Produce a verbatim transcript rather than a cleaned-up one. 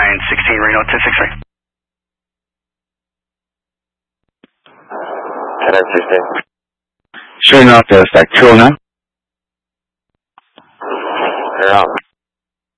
nine sixteen Reno ten six three. ten nine sixteen. Showing up the stack two oh nine. You're out.